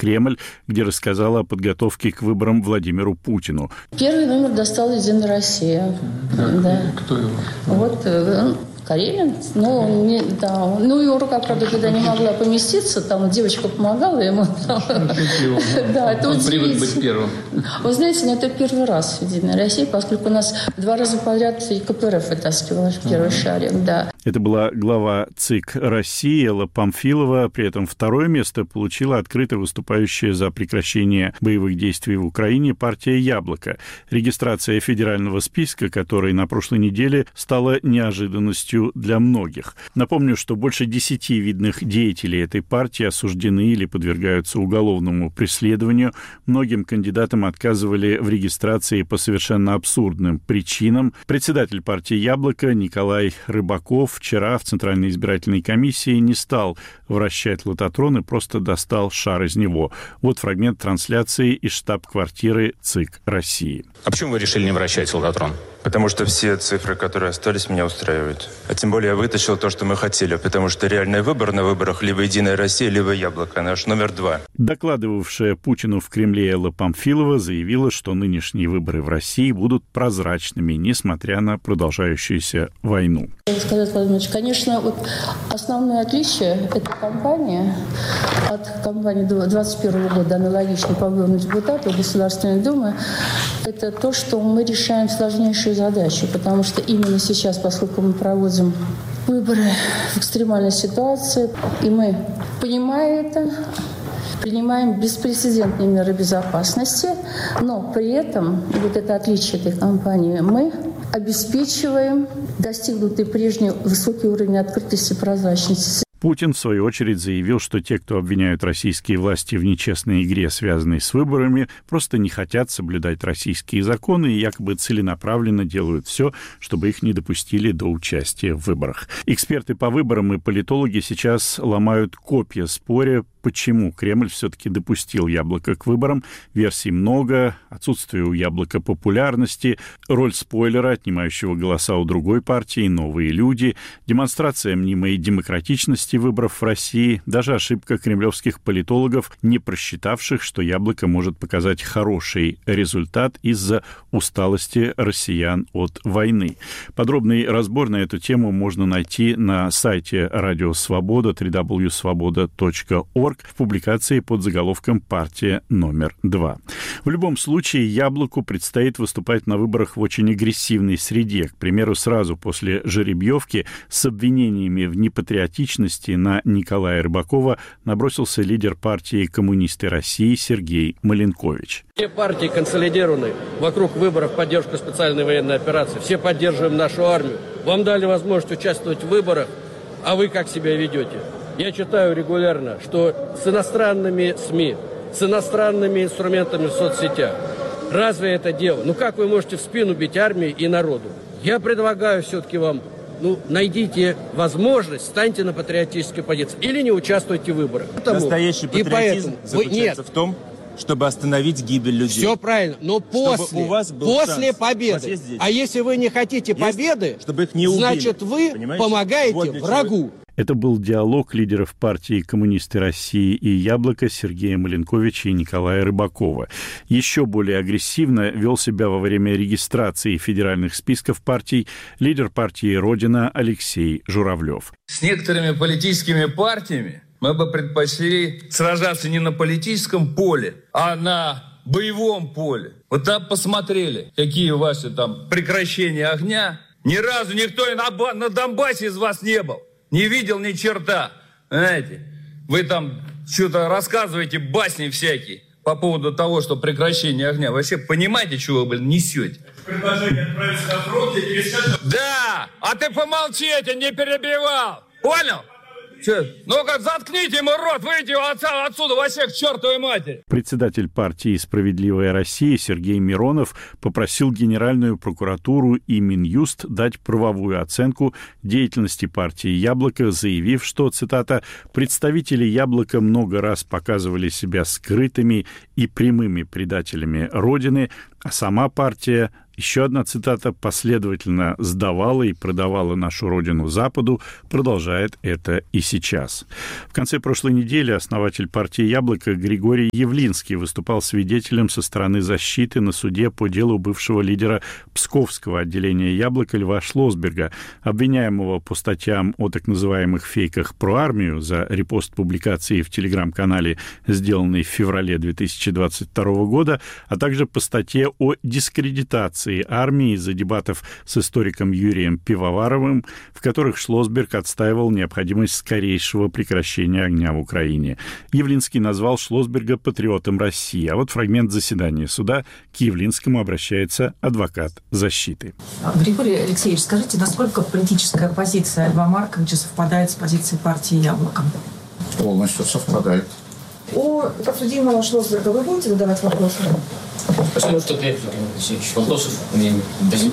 Кремль, где рассказала о подготовке к выборам Владимиру Путину. Первый номер достала «Единая Россия». Да. Кто его? Вот Карелин. Его рука, правда, туда не могла поместиться. Там девочка помогала ему. Да, это он привык быть первым. Вы знаете, это первый раз в «Единой России», поскольку у нас 2 раза подряд и КПРФ вытаскивала в первый шарик. Да. Это была глава ЦИК России Элла Памфилова. При этом второе место получила открыто выступающая за прекращение боевых действий в Украине партия «Яблоко». Регистрация федерального списка, который на прошлой неделе стала неожиданностью для многих. Напомню, что больше 10 видных деятелей этой партии осуждены или подвергаются уголовному преследованию. Многим кандидатам отказывали в регистрации по совершенно абсурдным причинам. Председатель партии «Яблоко» Николай Рыбаков вчера в Центральной избирательной комиссии не стал вращать лототрон и просто достал шар из него. Вот фрагмент трансляции из штаб-квартиры ЦИК России. А почему вы решили не вращать лототрон? Потому что все цифры, которые остались, меня устраивают. А тем более я вытащил то, что мы хотели, потому что реальный выбор на выборах либо «Единая Россия», либо «Яблоко». Наш номер 2. Докладывавшая Путину в Кремле Элла Памфилова заявила, что нынешние выборы в России будут прозрачными, несмотря на продолжающуюся войну. Сказать, Владимирович, конечно, основное отличие этой кампании от кампании 2021 года, аналогичной по выборам депутатов Государственной Думы, это то, что мы решаем сложнейшие задачи, потому что именно сейчас, поскольку мы проводим выборы в экстремальной ситуации, и мы, понимая это, принимаем беспрецедентные меры безопасности, но при этом, вот это отличие этой кампании, мы обеспечиваем достигнутый прежний высокий уровень открытости и прозрачности. Путин, в свою очередь, заявил, что те, кто обвиняют российские власти в нечестной игре, связанной с выборами, просто не хотят соблюдать российские законы и якобы целенаправленно делают все, чтобы их не допустили до участия в выборах. Эксперты по выборам и политологи сейчас ломают копья, споря, почему Кремль все-таки допустил «Яблоко» к выборам. Версий много, отсутствие у «Яблока» популярности, роль спойлера, отнимающего голоса у другой партии, новые люди, демонстрация мнимой демократичности выборов в России, даже ошибка кремлевских политологов, не просчитавших, что «Яблоко» может показать хороший результат из-за усталости россиян от войны. Подробный разбор на эту тему можно найти на сайте Радио Свобода www.svoboda.org в публикации под заголовком «Партия номер 2». В любом случае, «Яблоку» предстоит выступать на выборах в очень агрессивной среде. К примеру, сразу после жеребьевки с обвинениями в непатриотичности на Николая Рыбакова набросился лидер партии «Коммунисты России» Сергей Маленкович. Все партии консолидированы вокруг выборов поддержки специальной военной операции. Все поддерживаем нашу армию. Вам дали возможность участвовать в выборах, а вы как себя ведете? Я читаю регулярно, что с иностранными СМИ, с иностранными инструментами в соцсетях. Разве это дело? Как вы можете в спину бить армии и народу? Я предлагаю все-таки вам, найдите возможность, станьте на патриотической позиции или не участвуйте в выборах. Настоящий патриотизм заключается в том, чтобы остановить гибель людей. Все правильно, но после победы. А если вы не хотите победы, чтобы их не убили, значит вы помогаете врагу. Это был диалог лидеров партии «Коммунисты России» и «Яблоко» Сергея Маленковича и Николая Рыбакова. Еще более агрессивно вел себя во время регистрации федеральных списков партий лидер партии «Родина» Алексей Журавлев. С некоторыми политическими партиями мы бы предпочли сражаться не на политическом поле, а на боевом поле. Вот там посмотрели, какие ваши там прекращения огня. Ни разу никто и на Донбассе из вас не был. Не видел ни черта. Знаете, вы там что-то рассказываете, басни всякие по поводу того, что прекращение огня. Вообще понимаете, чего вы несете? Предложение отправиться на фронт, я тебе скажу. Да, а ты помолчи, я тебя не перебивал. Понял? Ну-ка, заткните ему рот, выйдите отсюда вообще к чертовой матери. Председатель партии «Справедливая Россия» Сергей Миронов попросил Генеральную прокуратуру и Минюст дать правовую оценку деятельности партии «Яблоко», заявив, что, цитата, «представители «Яблока» много раз показывали себя скрытыми и прямыми предателями Родины, а сама партия Еще одна цитата: «Последовательно сдавала и продавала нашу родину Западу, продолжает это и сейчас». В конце прошлой недели основатель партии «Яблоко» Григорий Явлинский выступал свидетелем со стороны защиты на суде по делу бывшего лидера Псковского отделения «Яблоко» Льва Шлосберга, обвиняемого по статьям о так называемых фейках про армию за репост публикации в телеграм-канале, сделанной в феврале 2022 года, а также по статье о дискредитации армии из-за дебатов с историком Юрием Пивоваровым, в которых Шлосберг отстаивал необходимость скорейшего прекращения огня в Украине. Явлинский назвал Шлосберга патриотом России. А вот фрагмент заседания суда. К Явлинскому обращается адвокат защиты. Григорий Алексеевич, скажите, насколько политическая позиция Льва Марковича совпадает с позицией партии «Яблоко»? Полностью совпадает. У подсудимого Шлосберга вы будете задавать вопросы? Спасибо, что ответили, Григорий Алексеевич. Вопросов у меня нет.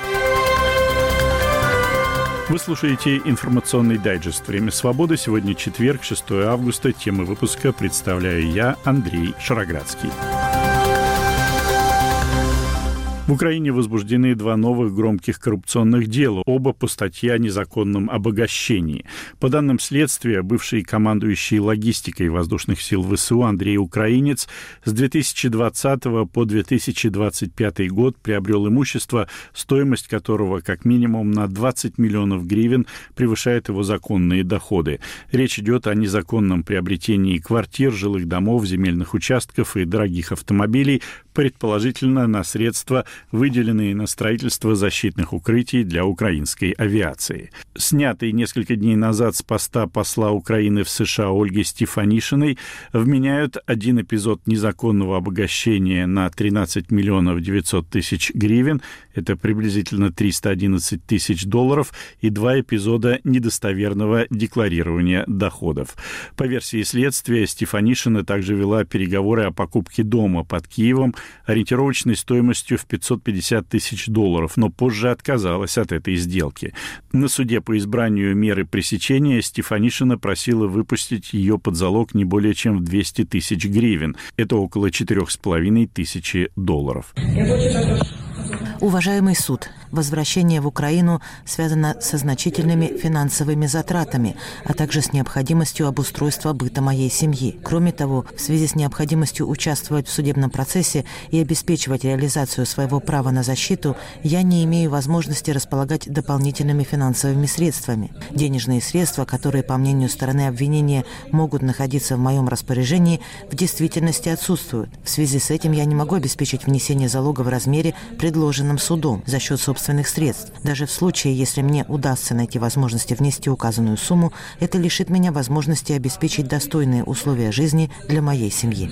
Вы слушаете информационный дайджест «Время свободы». Сегодня четверг, 6 августа. Темы выпуска представляю я, Андрей Шароградский. В Украине возбуждены 2 новых громких коррупционных дела, оба по статье о незаконном обогащении. По данным следствия, бывший командующий логистикой воздушных сил ВСУ Андрей Украинец с 2020 по 2025 год приобрел имущество, стоимость которого как минимум на 20 миллионов гривен превышает его законные доходы. Речь идет о незаконном приобретении квартир, жилых домов, земельных участков и дорогих автомобилей, предположительно на средства, выделенные на строительство защитных укрытий для украинской авиации. Снятый несколько дней назад с поста посла Украины в США Ольги Стефанишиной вменяют один эпизод незаконного обогащения на 13 миллионов 900 тысяч гривен, это приблизительно 311 тысяч долларов, и 2 эпизода недостоверного декларирования доходов. По версии следствия, Стефанишина также вела переговоры о покупке дома под Киевом ориентировочной стоимостью в 550 тысяч долларов, но позже отказалась от этой сделки. На суде по избранию меры пресечения Стефанишина просила выпустить ее под залог не более чем в 200 тысяч гривен. Это около 4,5 тысячи долларов. Уважаемый суд, возвращение в Украину связано со значительными финансовыми затратами, а также с необходимостью обустройства быта моей семьи. Кроме того, в связи с необходимостью участвовать в судебном процессе и обеспечивать реализацию своего права на защиту, я не имею возможности располагать дополнительными финансовыми средствами. Денежные средства, которые, по мнению стороны обвинения, могут находиться в моем распоряжении, в действительности отсутствуют. В связи с этим я не могу обеспечить внесение залога в размере, предложенном судом, за счет собственных средств. Даже в случае, если мне удастся найти возможности внести указанную сумму, это лишит меня возможности обеспечить достойные условия жизни для моей семьи.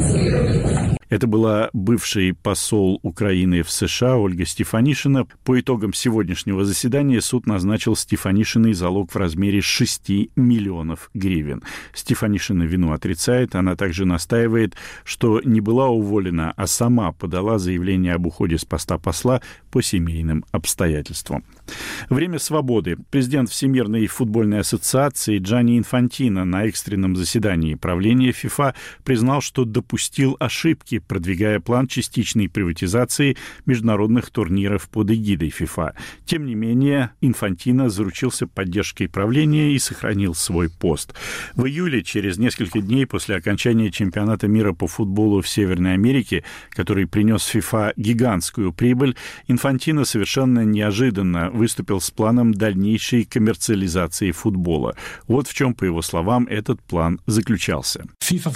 Это была бывший посол Украины в США Ольга Стефанишина. По итогам сегодняшнего заседания суд назначил Стефанишиной залог в размере 6 миллионов гривен. Стефанишина вину отрицает. Она также настаивает, что не была уволена, а сама подала заявление об уходе с поста посла по семейным обстоятельствам. Время свободы. Президент Всемирной футбольной ассоциации Джанни Инфантино на экстренном заседании правления ФИФА признал, что допустил ошибки, продвигая план частичной приватизации международных турниров под эгидой ФИФА. Тем не менее, Инфантино заручился поддержкой правления и сохранил свой пост. В июле, через несколько дней после окончания чемпионата мира по футболу в Северной Америке, который принес ФИФА гигантскую прибыль, Инфантино совершенно неожиданно выступил с планом дальнейшей коммерциализации футбола. Вот в чем, по его словам, этот план заключался. FIFA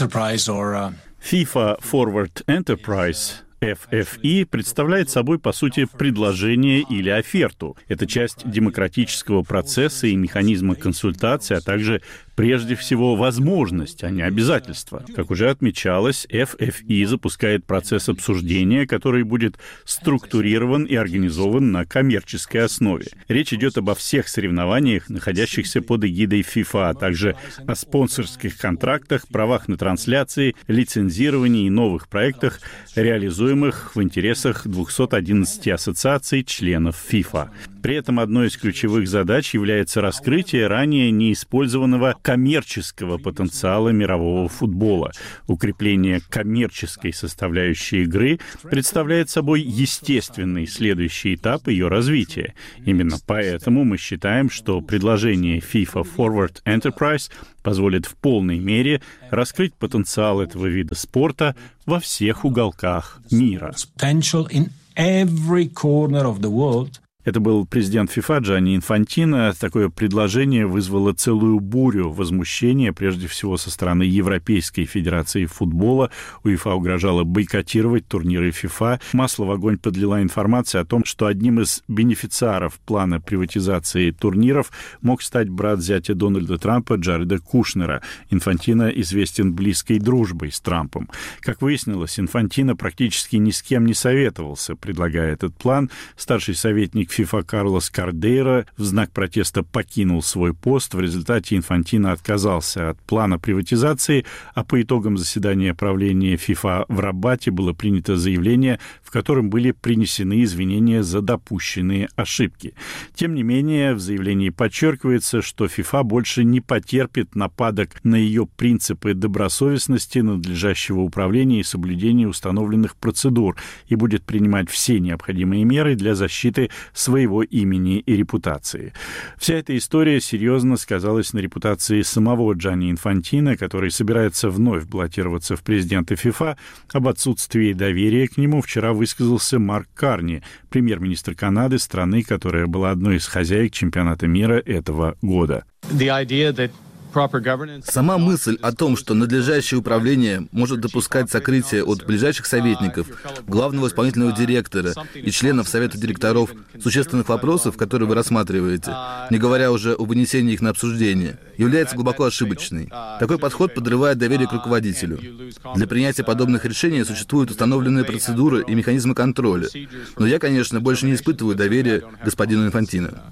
Forward Enterprise FFE представляет собой, по сути, предложение или оферту. Это часть демократического процесса и механизма консультации, а также, прежде всего, возможность, а не обязательство. Как уже отмечалось, FFE запускает процесс обсуждения, который будет структурирован и организован на коммерческой основе. Речь идет обо всех соревнованиях, находящихся под эгидой FIFA, а также о спонсорских контрактах, правах на трансляции, лицензировании и новых проектах, реализуемых в интересах 211 ассоциаций членов FIFA. При этом одной из ключевых задач является раскрытие ранее неиспользованного коммерческого потенциала мирового футбола. Укрепление коммерческой составляющей игры представляет собой естественный следующий этап ее развития. Именно поэтому мы считаем, что предложение FIFA Forward Enterprise позволит в полной мере раскрыть потенциал этого вида спорта во всех уголках мира. Это был президент ФИФА Джанни Инфантино. Такое предложение вызвало целую бурю возмущения, прежде всего со стороны Европейской Федерации футбола. УЕФА угрожала бойкотировать турниры ФИФА. Масло в огонь подлила информация о том, что одним из бенефициаров плана приватизации турниров мог стать брат зятя Дональда Трампа Джареда Кушнера. Инфантино известен близкой дружбой с Трампом. Как выяснилось, Инфантино практически ни с кем не советовался, предлагая этот план. Старший советник ФИФА Карлос Кардейра в знак протеста покинул свой пост. В результате Инфантино отказался от плана приватизации, а по итогам заседания правления ФИФА в Рабате было принято заявление, в котором были принесены извинения за допущенные ошибки. Тем не менее, в заявлении подчеркивается, что ФИФА больше не потерпит нападок на ее принципы добросовестности, надлежащего управления и соблюдения установленных процедур и будет принимать все необходимые меры для защиты своего имени и репутации. Вся эта история серьезно сказалась на репутации самого Джанни Инфантино, который собирается вновь баллотироваться в президенты ФИФА. Об отсутствии доверия к нему вчера высказался Марк Карни, премьер-министр Канады, страны, которая была одной из хозяек чемпионата мира этого года. Сама мысль о том, что надлежащее управление может допускать сокрытие от ближайших советников, главного исполнительного директора и членов совета директоров существенных вопросов, которые вы рассматриваете, не говоря уже о вынесении их на обсуждение, является глубоко ошибочной. Такой подход подрывает доверие к руководителю. Для принятия подобных решений существуют установленные процедуры и механизмы контроля. Но я, конечно, больше не испытываю доверия к господину Инфантино.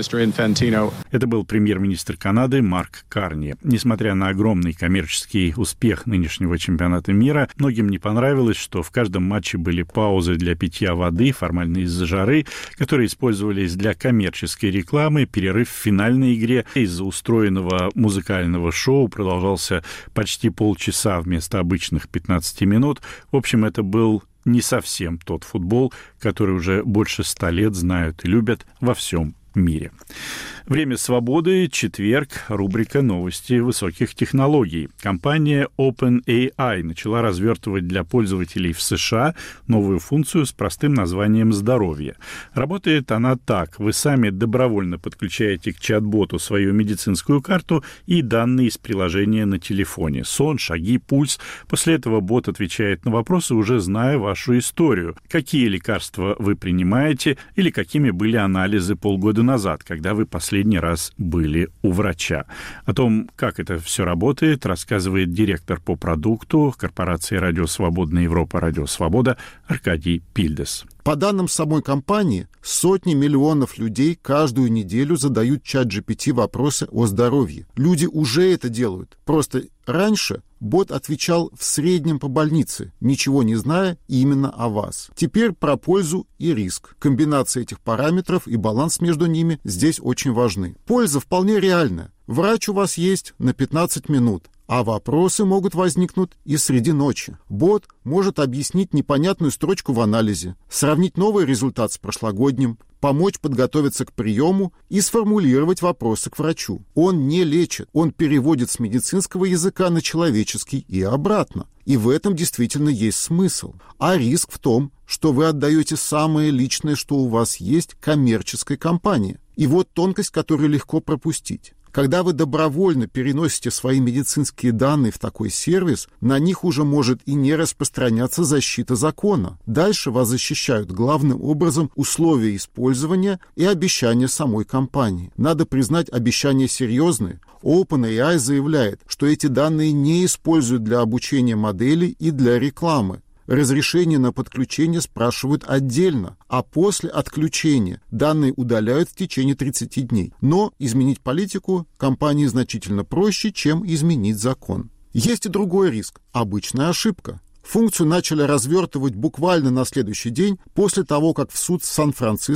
Это был премьер-министр Канады Марк Карни. Несмотря на огромный коммерческий успех нынешнего чемпионата мира, многим не понравилось, что в каждом матче были паузы для питья воды, формально из-за жары, которые использовались для коммерческой рекламы. Перерыв в финальной игре из-за устроенного музыкального шоу продолжался почти полчаса вместо обычных 15 минут. В общем, это был не совсем тот футбол, который уже больше 100 лет знают и любят во всем мире. Время свободы, четверг, рубрика «Новости высоких технологий». Компания OpenAI начала развертывать для пользователей в США новую функцию с простым названием «Здоровье». Работает она так. Вы сами добровольно подключаете к чат-боту свою медицинскую карту и данные из приложения на телефоне. Сон, шаги, пульс. После этого бот отвечает на вопросы, уже зная вашу историю. Какие лекарства вы принимаете или какими были анализы полгода назад, когда вы последний раз были у врача. О том, как это все работает, рассказывает директор по продукту корпорации «Радио Свободная Европа», «Радио Свобода» Аркадий Пильдес. По данным самой компании, сотни миллионов людей каждую неделю задают ChatGPT вопросы о здоровье. Люди уже это делают. Просто раньше бот отвечал в среднем по больнице, ничего не зная именно о вас. Теперь про пользу и риск. Комбинация этих параметров и баланс между ними здесь очень важны. Польза вполне реальная. Врач у вас есть на 15 минут. А вопросы могут возникнуть и среди ночи. Бот может объяснить непонятную строчку в анализе, сравнить новый результат с прошлогодним, помочь подготовиться к приему и сформулировать вопросы к врачу. Он не лечит, он переводит с медицинского языка на человеческий и обратно. И в этом действительно есть смысл. А риск в том, что вы отдаете самое личное, что у вас есть, коммерческой компании. И вот тонкость, которую легко пропустить. Когда вы добровольно переносите свои медицинские данные в такой сервис, на них уже может и не распространяться защита закона. Дальше вас защищают главным образом условия использования и обещания самой компании. Надо признать, обещания серьезные. OpenAI заявляет, что эти данные не используют для обучения моделей и для рекламы. Разрешение на подключение спрашивают отдельно, а после отключения данные удаляют в течение 30 дней. Но изменить политику компании значительно проще, чем изменить закон. Есть и другой риск – обычная ошибка. Функцию начали развертывать буквально на следующий день после того, как в суд Сан-Франциско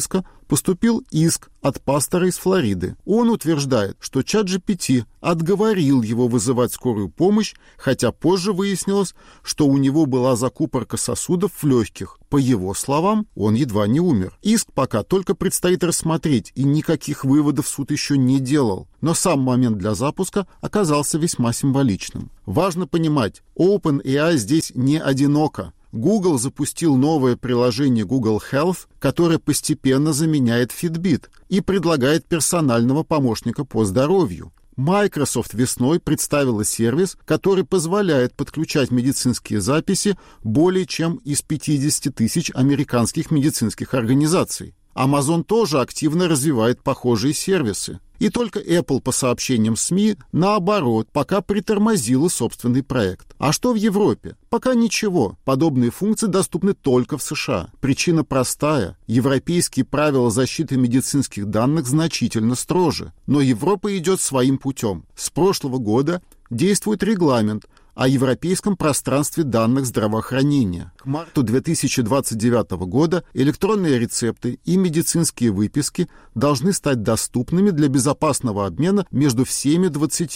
поступил иск от пастора из Флориды. Он утверждает, что ChatGPT отговорил его вызывать скорую помощь, хотя позже выяснилось, что у него была закупорка сосудов в легких. По его словам, он едва не умер. Иск пока только предстоит рассмотреть, и никаких выводов суд еще не делал. Но сам момент для запуска оказался весьма символичным. Важно понимать, OpenAI здесь не одиноко. Google запустил новое приложение Google Health, которое постепенно заменяет Fitbit и предлагает персонального помощника по здоровью. Microsoft весной представила сервис, который позволяет подключать медицинские записи более чем из 50 тысяч американских медицинских организаций. Amazon тоже активно развивает похожие сервисы. И только Apple, по сообщениям СМИ, наоборот, пока притормозила собственный проект. А что в Европе? Пока ничего. Подобные функции доступны только в США. Причина простая. Европейские правила защиты медицинских данных значительно строже. Но Европа идет своим путем. С прошлого года действует регламент о европейском пространстве данных здравоохранения. К марту 2029 года электронные рецепты и медицинские выписки должны стать доступными для безопасного обмена между всеми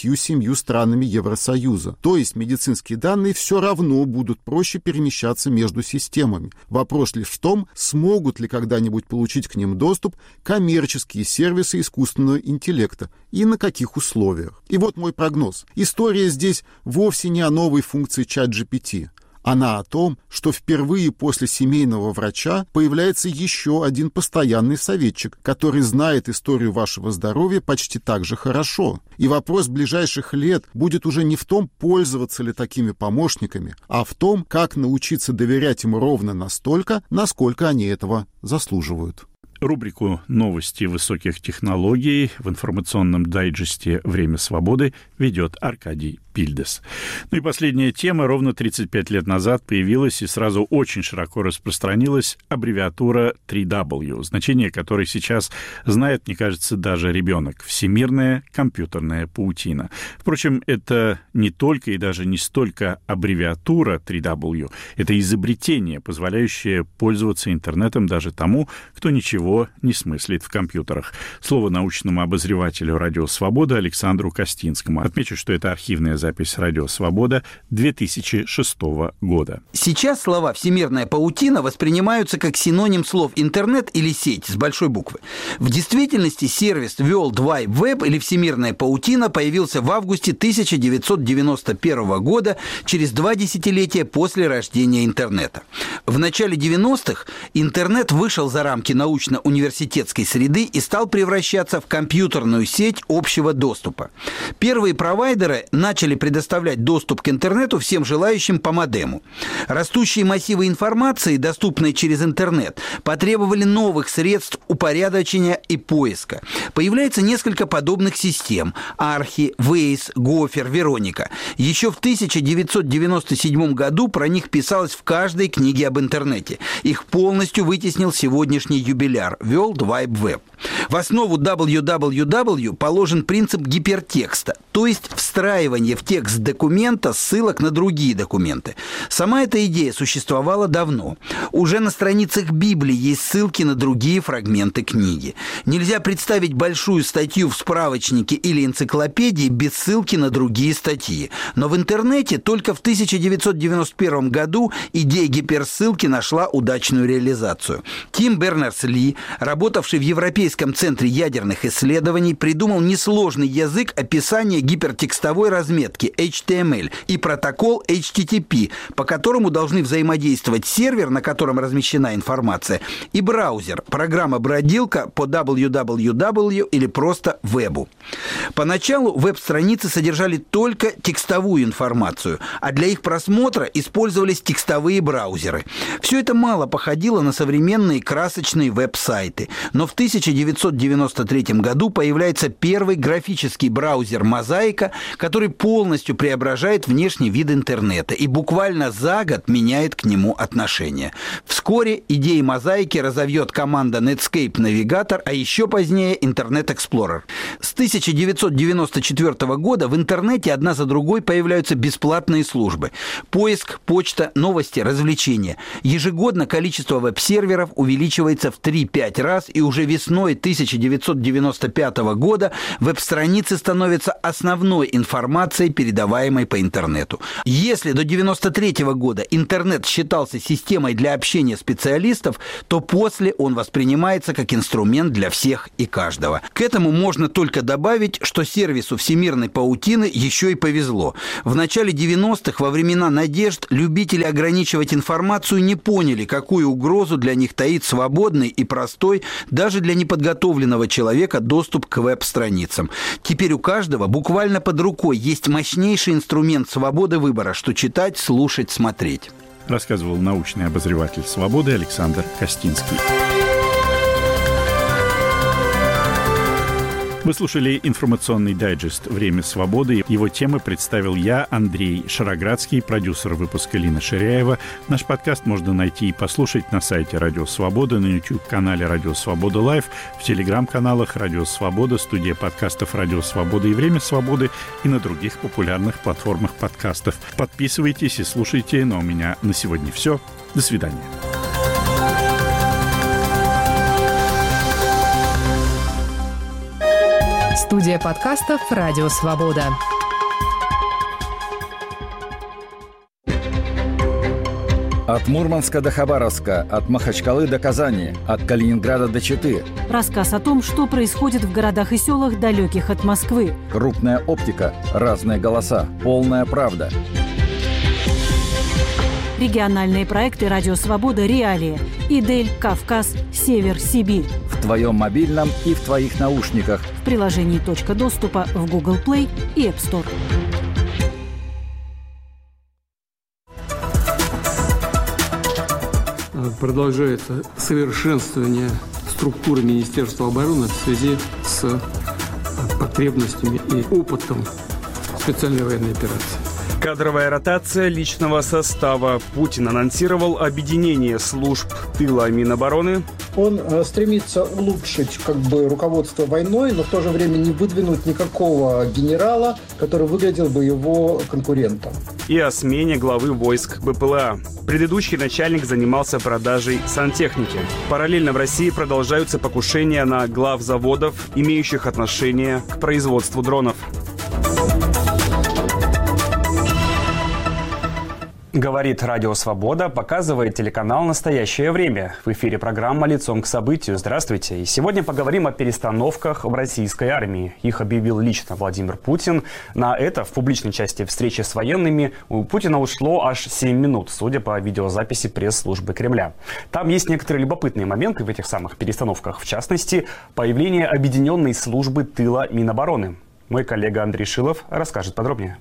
27 странами Евросоюза. То есть медицинские данные все равно будут проще перемещаться между системами. Вопрос лишь в том, смогут ли когда-нибудь получить к ним доступ коммерческие сервисы искусственного интеллекта и на каких условиях. И вот мой прогноз. История здесь вовсе не о новой функции ChatGPT. Она о том, что впервые после семейного врача появляется еще один постоянный советчик, который знает историю вашего здоровья почти так же хорошо. И вопрос ближайших лет будет уже не в том, пользоваться ли такими помощниками, а в том, как научиться доверять им ровно настолько, насколько они этого заслуживают. Рубрику «Новости высоких технологий» в информационном дайджесте «Время свободы» ведет Аркадий Пильдес. Ну и последняя тема. Ровно 35 лет назад появилась и сразу очень широко распространилась аббревиатура 3W, значение которой сейчас знает, мне кажется, даже ребенок. Всемирная компьютерная паутина. Впрочем, это не только и даже не столько аббревиатура 3W, это изобретение, позволяющее пользоваться интернетом даже тому, кто ничего не смыслит в компьютерах. Слово научному обозревателю «Радио Свобода» Александру Костинскому. Отмечу, что это архивная запись «Радио Свобода» 2006 года. Сейчас слова «всемирная паутина» воспринимаются как синоним слов «интернет» или «сеть» с большой буквы. В действительности сервис World Wide Web или «всемирная паутина» появился в августе 1991 года, через 2 десятилетия после рождения интернета. В начале 90-х интернет вышел за рамки научно-университетской среды и стал превращаться в компьютерную сеть общего доступа. Первые провайдеры начали предоставлять доступ к интернету всем желающим по модему. Растущие массивы информации, доступные через интернет, потребовали новых средств упорядочения и поиска. Появляется несколько подобных систем – Архи, Вейс, Гофер, Вероника. Еще в 1997 году про них писалось в каждой книге об интернете. Их полностью вытеснил сегодняшний юбиляр – World Wide Web. В основу www положен принцип гипертекста, то есть встраивание в текст документа ссылок на другие документы. Сама эта идея существовала давно. Уже на страницах Библии есть ссылки на другие фрагменты книги. Нельзя представить большую статью в справочнике или энциклопедии без ссылки на другие статьи. Но в интернете только в 1991 году идея гиперссылки нашла удачную реализацию. Тим Бернерс-Ли, работавший в Европейском центре ядерных исследований, придумал несложный язык описания гипертекстовой разметки HTML и протокол HTTP, по которому должны взаимодействовать сервер, на котором размещена информация, и браузер, программа-бродилка по www или просто вебу. Поначалу веб-страницы содержали только текстовую информацию, а для их просмотра использовались текстовые браузеры. Все это мало походило на современные красочные веб-сайты, но в 1993 году появляется первый графический браузер «Мозаика», который полностью полностью преображает внешний вид интернета и буквально за год меняет к нему отношение. Вскоре идеи мозаики разовьет команда Netscape Navigator, а еще позднее Internet Explorer. С 1994 года в интернете одна за другой появляются бесплатные службы. Поиск, почта, новости, развлечения. Ежегодно количество веб-серверов увеличивается в 3-5 раз, и уже весной 1995 года веб-страницы становятся основной информацией, передаваемой по интернету. Если до 1993 года интернет считался системой для общения специалистов, то после он воспринимается как инструмент для всех и каждого. К этому можно только добавить, что сервису всемирной паутины еще и повезло. В начале 90-х, во времена надежд, любители ограничивать информацию не поняли, какую угрозу для них таит свободный и простой, даже для неподготовленного человека, доступ к веб-страницам. Теперь у каждого буквально под рукой есть мощнейший инструмент свободы выбора, что читать, слушать, смотреть. Рассказывал научный обозреватель «Свободы» Александр Костинский. Вы слушали информационный дайджест «Время свободы». Его темы представил я, Андрей Шароградский, продюсер выпуска Лина Ширяева. Наш подкаст можно найти и послушать на сайте Радио Свобода, на YouTube-канале Радио Свобода Лайв, в телеграм-каналах Радио Свобода, студия подкастов Радио Свобода и Время свободы и на других популярных платформах подкастов. Подписывайтесь и слушайте. Но у меня на сегодня все. До свидания. Студия подкастов «Радио Свобода». От Мурманска до Хабаровска, от Махачкалы до Казани, от Калининграда до Читы. Рассказ о том, что происходит в городах и селах, далеких от Москвы. Крупная оптика, разные голоса, полная правда. Региональные проекты «Радио Свобода. Реалии». Идель, Кавказ, Север, Сибирь. В твоем мобильном и в твоих наушниках. В приложении «Точка доступа» в Google Play и App Store. Продолжается совершенствование структуры Министерства обороны в связи с потребностями и опытом специальной военной операции. Кадровая ротация личного состава. Путин анонсировал объединение служб тыла Минобороны. Он стремится улучшить руководство войной, но в то же время не выдвинуть никакого генерала, который выглядел бы его конкурентом. И о смене главы войск БПЛА. Предыдущий начальник занимался продажей сантехники. Параллельно в России продолжаются покушения на глав заводов, имеющих отношение к производству дронов. Говорит Радио Свобода, показывает телеканал «Настоящее время». В эфире программа «Лицом к событию». Здравствуйте. И сегодня поговорим о перестановках в российской армии. Их объявил лично Владимир Путин. На это в публичной части встречи с военными у Путина ушло аж 7 минут, судя по видеозаписи пресс-службы Кремля. Там есть некоторые любопытные моменты в этих самых перестановках. В частности, появление объединенной службы тыла Минобороны. Мой коллега Андрей Шилов расскажет подробнее.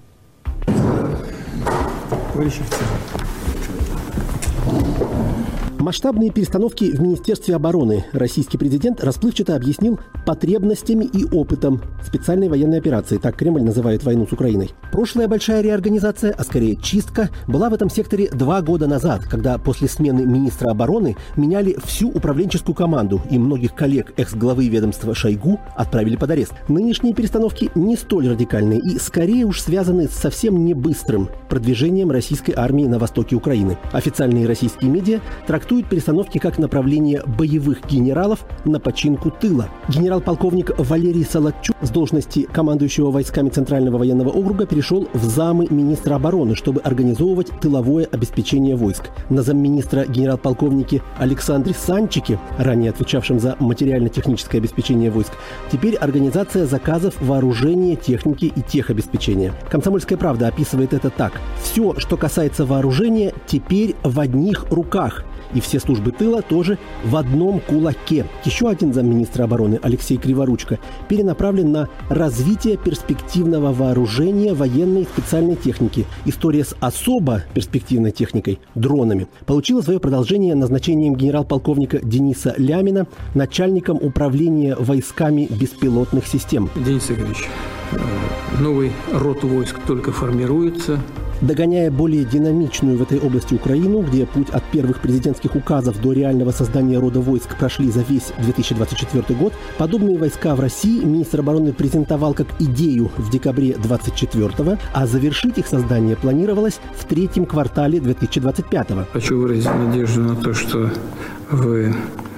Масштабные перестановки в Министерстве обороны российский президент расплывчато объяснил потребностями и опытом специальной военной операции. Так Кремль называет войну с Украиной. Прошлая большая реорганизация, а скорее чистка, была в этом секторе 2 года назад, когда после смены министра обороны меняли всю управленческую команду и многих коллег экс-главы ведомства Шойгу отправили под арест. Нынешние перестановки не столь радикальные и скорее уж связаны с совсем не быстрым продвижением российской армии на востоке Украины. Официальные российские медиа трактуют перестановки как направление боевых генералов на починку тыла. Генерал-полковник Валерий Солодчук с должности командующего войсками Центрального военного округа перешел в замы министра обороны, чтобы организовывать тыловое обеспечение войск. На замминистра генерал-полковнике Александре Санчике, ранее отвечавшем за материально-техническое обеспечение войск, теперь организация заказов вооружения, техники и техобеспечения. «Комсомольская правда» описывает это так. Все, что касается вооружения, теперь в одних руках. И И все службы тыла тоже в одном кулаке. Еще один замминистра обороны Алексей Криворучко перенаправлен на развитие перспективного вооружения военной и специальной техники. История с особо перспективной техникой – дронами – получила свое продолжение назначением генерал-полковника Дениса Лямина начальником управления войсками беспилотных систем. Денис Игоревич, новый род войск только формируется. Догоняя более динамичную в этой области Украину, где путь от первых президентских указов до реального создания рода войск прошли за весь 2024 год, подобные войска в России министр обороны презентовал как идею в декабре 2024, а завершить их создание планировалось в третьем квартале 2025. Хочу выразить надежду на то, что вы,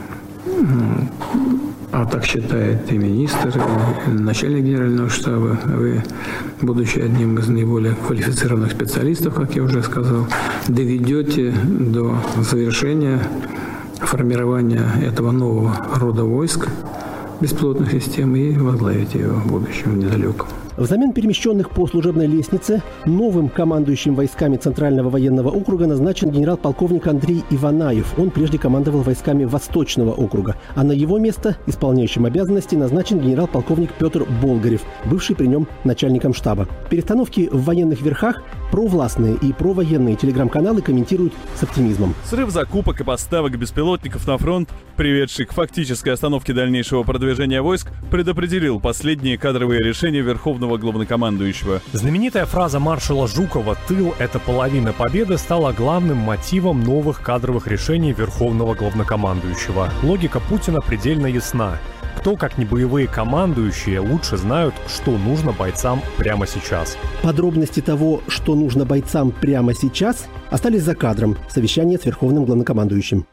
а так считает и министр, и начальник генерального штаба, вы, будучи одним из наиболее квалифицированных специалистов, как я уже сказал, доведете до завершения формирования этого нового рода войск беспилотных систем и возглавите его в будущем недалеком. Взамен перемещенных по служебной лестнице новым командующим войсками Центрального военного округа назначен генерал-полковник Андрей Иванаев. Он прежде командовал войсками Восточного округа. А на его место, исполняющим обязанности, назначен генерал-полковник Петр Болгарев, бывший при нем начальником штаба. Перестановки в военных верхах провластные и провоенные телеграм-каналы комментируют с оптимизмом. Срыв закупок и поставок беспилотников на фронт, приведший к фактической остановке дальнейшего продвижения войск, предопределил последние кадровые решения Верховного главнокомандующего. Знаменитая фраза маршала Жукова «Тыл – это половина победы» стала главным мотивом новых кадровых решений Верховного главнокомандующего. Логика Путина предельно ясна. Кто, как не боевые командующие, лучше знают, что нужно бойцам прямо сейчас. Подробности того, что нужно бойцам прямо сейчас, остались за кадром совещания с Верховным главнокомандующим.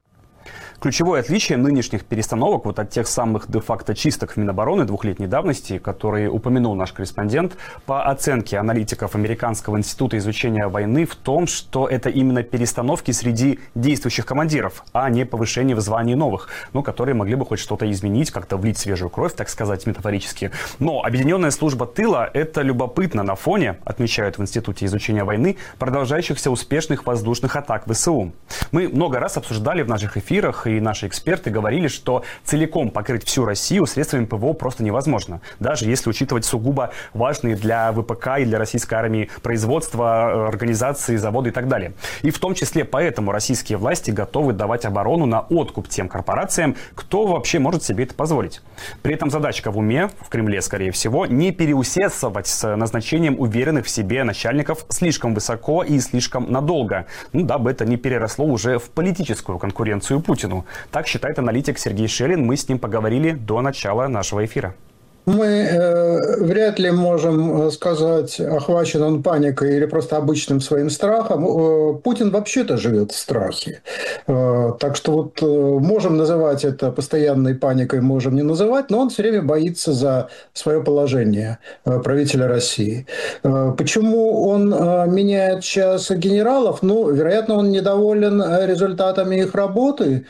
Ключевое отличие нынешних перестановок вот от тех самых де-факто чисток в Минобороны двухлетней давности, которые упомянул наш корреспондент, по оценке аналитиков Американского института изучения войны в том, что это именно перестановки среди действующих командиров, а не повышение в звании новых, которые могли бы хоть что-то изменить, как-то влить свежую кровь, так сказать, метафорически. Но объединенная служба тыла – это любопытно на фоне, отмечают в Институте изучения войны, продолжающихся успешных воздушных атак ВСУ. Мы много раз обсуждали в наших эфирах, и наши эксперты говорили, что целиком покрыть всю Россию средствами ПВО просто невозможно. Даже если учитывать сугубо важные для ВПК и для российской армии производства, организации, заводы и так далее. И в том числе поэтому российские власти готовы давать оборону на откуп тем корпорациям, кто вообще может себе это позволить. При этом задачка в уме, в Кремле, скорее всего, не переусердствовать с назначением уверенных в себе начальников слишком высоко и слишком надолго, дабы это не переросло уже в политическую конкуренцию Путину. Так считает аналитик Сергей Шелин. Мы с ним поговорили до начала нашего эфира. Мы вряд ли можем сказать, охвачен он паникой или просто обычным своим страхом. Путин вообще-то живет в страхе. Так что можем называть это постоянной паникой, можем не называть, но он все время боится за свое положение правителя России. Почему он меняет сейчас генералов? Вероятно, он недоволен результатами их работы.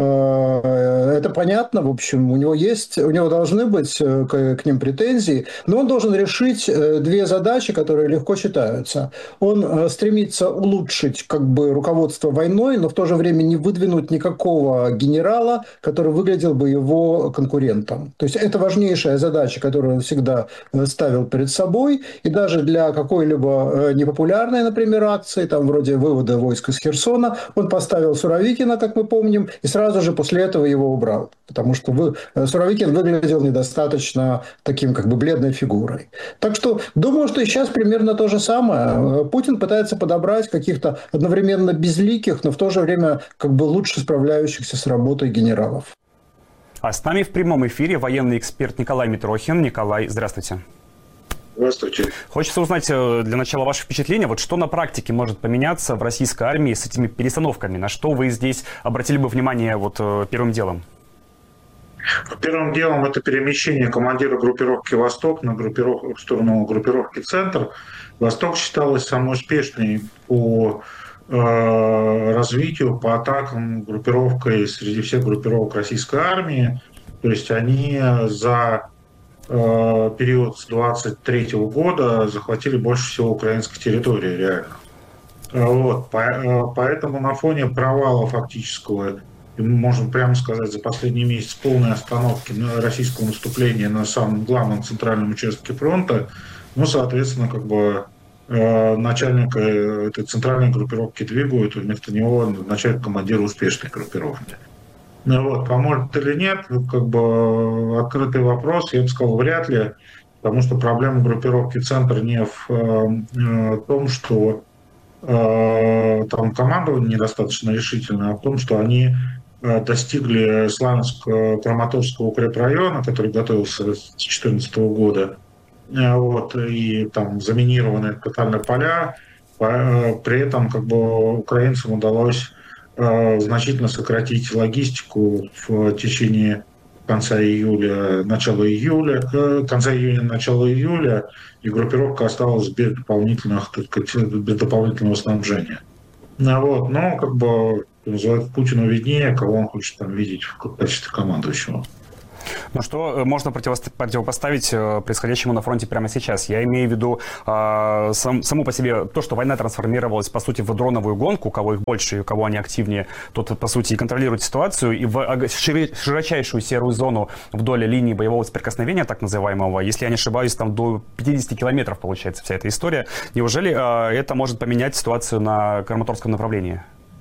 Это понятно, в общем, у него должны быть к ним претензии, но он должен решить две задачи, которые легко читаются. Он стремится улучшить руководство войной, но в то же время не выдвинуть никакого генерала, который выглядел бы его конкурентом. То есть это важнейшая задача, которую он всегда ставил перед собой, и даже для какой-либо непопулярной, например, акции, вроде вывода войск из Херсона, он поставил Суровикина, как мы помним, и сразу же после этого его убрал, потому что Суровикин выглядел недостаточно таким бледной фигурой. Так что думаю, что и сейчас примерно то же самое. Путин пытается подобрать каких-то одновременно безликих, но в то же время лучше справляющихся с работой генералов. А с нами в прямом эфире военный эксперт Николай Митрохин. Николай, здравствуйте. Здравствуйте. Хочется узнать для начала ваше впечатление, что на практике может поменяться в российской армии с этими перестановками? На что вы здесь обратили бы внимание первым делом? Первым делом это перемещение командира группировки «Восток» в сторону группировки «Центр». «Восток» считалась самой успешной по развитию, по атакам группировкой среди всех группировок российской армии. То есть они за период с 23 года захватили больше всего украинской территории реально. Вот. Поэтому на фоне провала фактического, можно прямо сказать, за последний месяц полной остановки российского наступления на самом главном центральном участке фронта, ну, соответственно, как бы начальника этой центральной группировки двигают, вместо него назначают командира успешной группировки. Ну, вот, поможет или нет, как бы открытый вопрос, я бы сказал, вряд ли, потому что проблема группировки «Центр» не в том, что там командование недостаточно решительное, а в том, что они достигли Славянск-Краматорского укрепрайона, который готовился с 2014 года, вот, и там заминированы тотально поля. При этом как бы украинцам удалось значительно сократить логистику в течение конца июня, начала июля, и группировка осталась без дополнительного снабжения. Но как бы Путину виднее, кого он хочет там видеть в качестве командующего. Ну что можно противопоставить происходящему на фронте прямо сейчас? Я имею в виду саму по себе то, что война трансформировалась, по сути, в дроновую гонку, у кого их больше и у кого они активнее, тот, по сути, и контролирует ситуацию, и в широчайшую серую зону вдоль линии боевого соприкосновения, так называемого, если я не ошибаюсь, там до 50 километров получается вся эта история. Неужели это может поменять ситуацию на Краматорском направлении?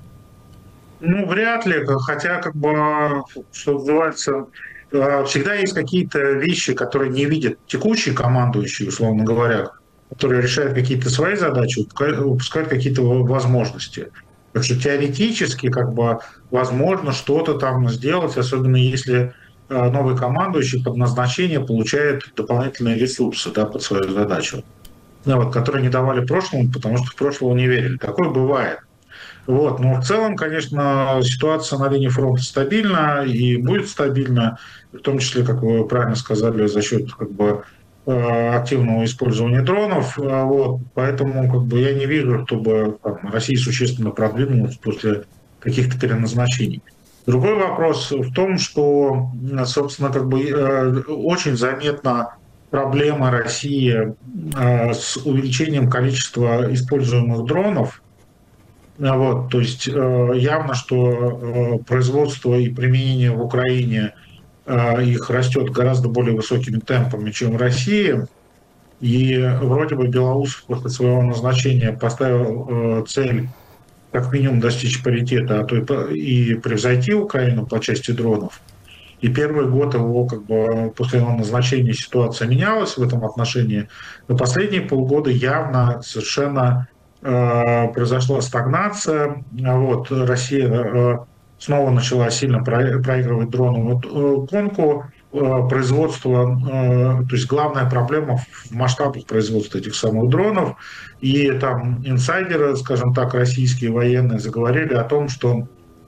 Ну, вряд ли, хотя, как бы, что называется, всегда есть какие-то вещи, которые не видят текущий командующий, условно говоря, которые решают какие-то свои задачи, упускают какие-то возможности. Так что теоретически, как бы, возможно что-то там сделать, особенно если новый командующий под назначение получает дополнительные ресурсы, да, под свою задачу, да, вот, которые не давали прошлому, потому что в прошлого не верили. Такое бывает. Вот. Но в целом, конечно, ситуация на линии фронта стабильна и будет стабильна, в том числе, как вы правильно сказали, за счет как бы активного использования дронов. Вот. Поэтому как бы, я не вижу, чтобы там, Россия существенно продвинулась после каких-то переназначений. Другой вопрос в том, что, собственно, как бы, очень заметна проблема России с увеличением количества используемых дронов. Вот, то есть явно, что производство и применение в Украине их растет гораздо более высокими темпами, чем в России. И вроде бы Белоусов после своего назначения поставил цель как минимум достичь паритета, а то и превзойти Украину по части дронов. И первый год его, как бы, после его назначения ситуация менялась в этом отношении. Но последние полгода явно совершенно произошла стагнация. Вот, Россия снова начала сильно проигрывать дроновую гонку. Производство, то есть главная проблема в масштабах производства этих самых дронов. И там инсайдеры, скажем так, российские военные заговорили о том, что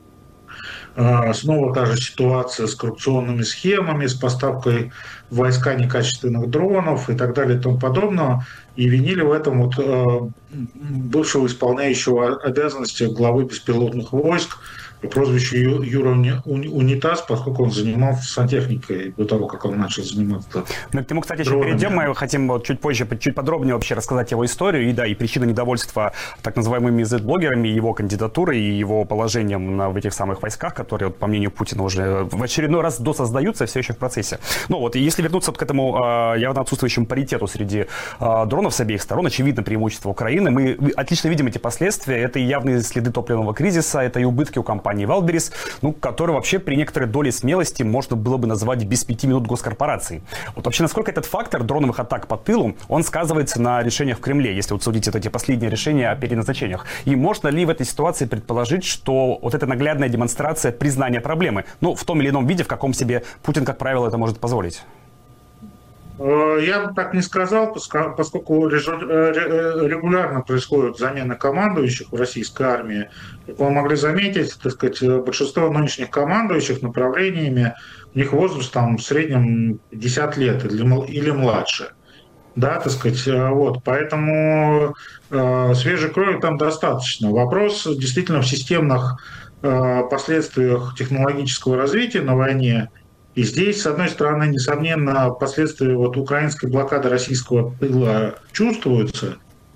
снова та же ситуация с коррупционными схемами, с поставкой в войска некачественных дронов и так далее и тому подобного. И винили в этом вот бывшего исполняющего обязанности главы беспилотных войск по прозвищу Юра Унитаз, поскольку он занимался сантехникой до того, как он начал заниматься. Мы к нему, кстати, еще перейдем. Мы хотим вот чуть позже, чуть подробнее вообще рассказать его историю. И да, и причина недовольства так называемыми Z-блогерами, его кандидатурой и его положением в этих самых войсках, которые, вот, по мнению Путина, уже в очередной раз досоздаются, все еще в процессе. Ну вот, и если вернуться вот к этому явно отсутствующему паритету среди дронов с обеих сторон, очевидно преимущество Украины. Мы отлично видим эти последствия. Это и явные следы топливного кризиса, это и убытки у компании Wildberries, ну, которые вообще при некоторой доле смелости можно было бы назвать без 5 минут госкорпорацией. Вот вообще, насколько этот фактор дроновых атак по тылу, он сказывается на решениях в Кремле, если вот судить эти последние решения о переназначениях? И можно ли в этой ситуации предположить, что вот эта наглядная демонстрация признания проблемы, ну, в том или ином виде, в каком себе Путин, как правило, это может позволить? Я бы так не сказал, поскольку регулярно происходит замена командующих в российской армии. Как вы могли заметить, так сказать, большинство нынешних командующих направлениями, у них возраст там в среднем 50 лет или младше. Да, так сказать, вот, поэтому свежей крови там достаточно. Вопрос действительно в системных последствиях технологического развития на войне. И здесь, с одной стороны, несомненно, последствия вот украинской блокады российского тыла чувствуются.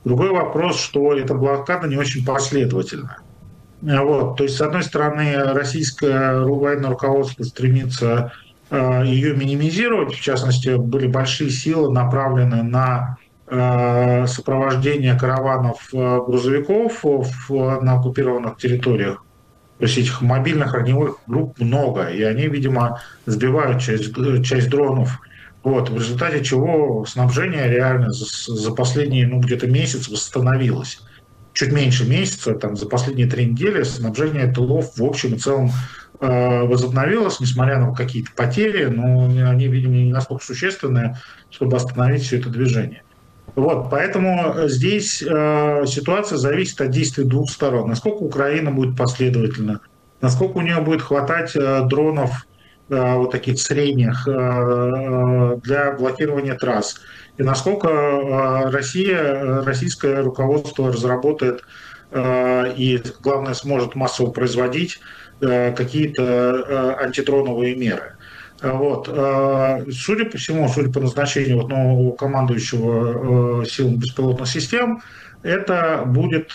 Другой вопрос, что эта блокада не очень последовательна. Вот. То есть, с одной стороны, российское военное руководство стремится ее минимизировать. В частности, были большие силы направлены на сопровождение караванов грузовиков на оккупированных территориях. То есть этих мобильных огневых групп много, и они, видимо, сбивают часть дронов. Вот, в результате чего снабжение реально за последние, где-то месяц восстановилось. Чуть меньше месяца, за последние 3 недели снабжение тылов в общем и целом возобновилось, несмотря на какие-то потери, но они, видимо, не настолько существенные, чтобы остановить все это движение. Вот, поэтому здесь ситуация зависит от действий двух сторон. Насколько Украина будет последовательна, насколько у нее будет хватать дронов вот таких средних для блокирования трасс, и насколько российское руководство разработает и, главное, сможет массово производить какие-то антидроновые меры. Вот. Судя по всему, судя по назначению нового командующего силами беспилотных систем, это будет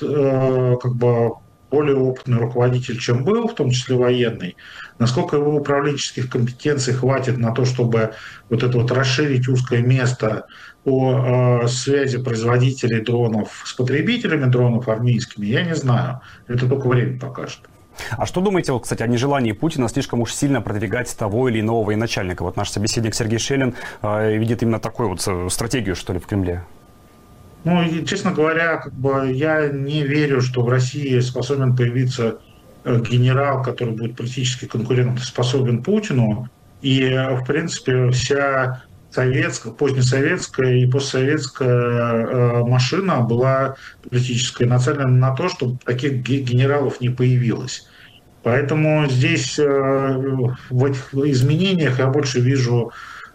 более опытный руководитель, чем был, в том числе военный. Насколько его управленческих компетенций хватит на то, чтобы расширить узкое место по связи производителей дронов с потребителями дронов армейскими, я не знаю. Это только время покажет. А что думаете, кстати, о нежелании Путина слишком уж сильно продвигать того или иного военачальника? Вот наш собеседник Сергей Шелин видит именно такую стратегию, что ли, в Кремле. И, честно говоря, я не верю, что в России способен появиться генерал, который будет политически конкурентоспособен Путину. И, в принципе, вся позднесоветская и постсоветская машина была политическая, нацелена на то, чтобы таких генералов не появилось. Поэтому здесь в этих изменениях я больше вижу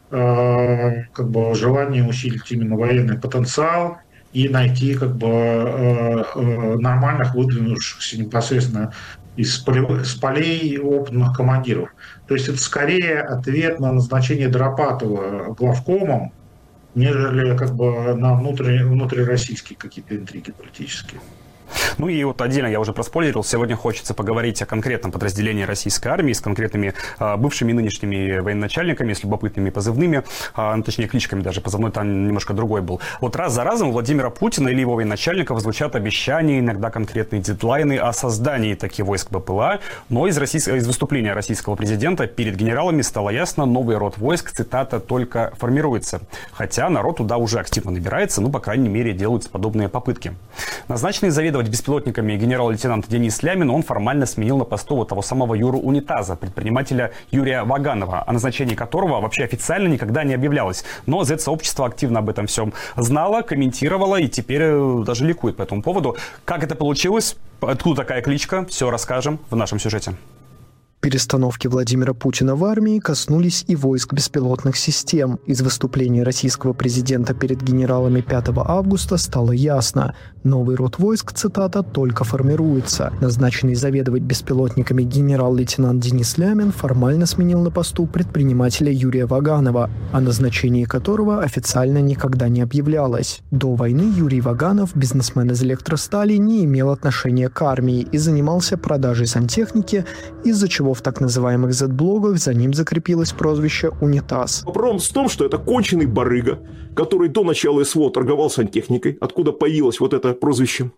желание усилить именно военный потенциал и найти нормальных, выдвинувшихся непосредственно из полей опытных командиров. То есть это скорее ответ на назначение Доропатова главкомом, нежели на внутрироссийские какие-то интриги политические. И отдельно, я уже проспойлерил, сегодня хочется поговорить о конкретном подразделении российской армии с конкретными бывшими и нынешними военачальниками, с любопытными позывными, точнее кличками даже, позывной там немножко другой был. Раз за разом у Владимира Путина или его военачальников звучат обещания, иногда конкретные дедлайны о создании таких войск БПЛА, но из выступления российского президента перед генералами стало ясно, новый род войск, цитата, только формируется. Хотя народ туда уже активно набирается, по крайней мере, делаются подобные попытки. Назначенный заведовать беспилотниками генерал-лейтенант Денис Лямин, он формально сменил на посту того самого Юру Унитаза, предпринимателя Юрия Ваганова, о назначении которого вообще официально никогда не объявлялось. Но Z-сообщество активно об этом всем знало, комментировало и теперь даже ликует по этому поводу. Как это получилось? Откуда такая кличка? Все расскажем в нашем сюжете. Перестановки Владимира Путина в армии коснулись и войск беспилотных систем. Из выступления российского президента перед генералами 5 августа стало ясно. Новый род войск, цитата, только формируется. Назначенный заведовать беспилотниками генерал-лейтенант Денис Лямин формально сменил на посту предпринимателя Юрия Ваганова, о назначении которого официально никогда не объявлялось. До войны Юрий Ваганов, бизнесмен из электростали, не имел отношения к армии и занимался продажей сантехники, из-за чего в так называемых Z-блогах за ним закрепилось прозвище «Унитаз». Вопрос в том, что это конченый барыга, который до начала СВО торговал сантехникой, откуда появилось вот это прозвище.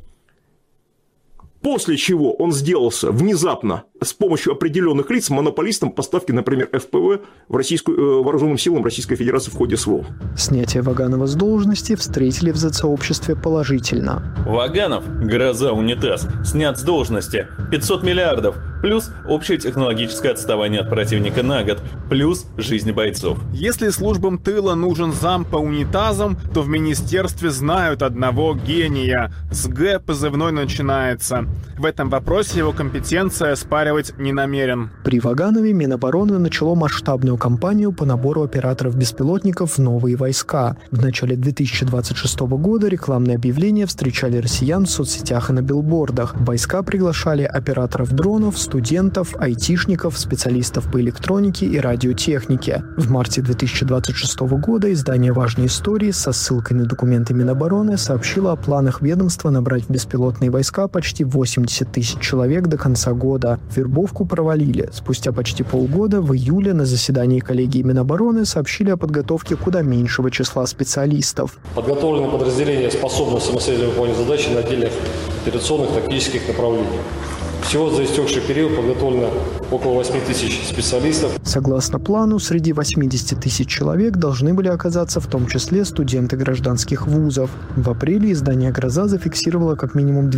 После чего он сделался внезапно с помощью определенных лиц монополистом поставки, например, ФПВ вооруженным силам Российской Федерации в ходе СВО. Снятие Ваганова с должности встретили в Z-сообществе положительно. Ваганов, гроза унитаз, снят с должности. 500 миллиардов. Плюс общее технологическое отставание от противника на год. Плюс жизнь бойцов. Если службам тыла нужен зам по унитазам, то в министерстве знают одного гения. С Г позывной начинается. В этом вопросе его компетенция оспаривать не намерен. При Ваганове Минобороны начало масштабную кампанию по набору операторов беспилотников в новые войска. В начале 2026 года рекламные объявления встречали россиян в соцсетях и на билбордах. В войска приглашали операторов дронов, студентов, айтишников, специалистов по электронике и радиотехнике. В марте 2026 года издание «Важные истории» со ссылкой на документы Минобороны сообщило о планах ведомства набрать в беспилотные войска почти 80 тысяч человек до конца года. Вербовку провалили. Спустя почти полгода, в июле, на заседании коллегии Минобороны сообщили о подготовке куда меньшего числа специалистов. Подготовлены подразделения способны самостоятельно выполнять задачи на отдельных операционных тактических направлениях. Всего за истекший период подготовлено около 8 тысяч специалистов. Согласно плану, среди 80 тысяч человек должны были оказаться в том числе студенты гражданских вузов. В апреле издание «Гроза» зафиксировало как минимум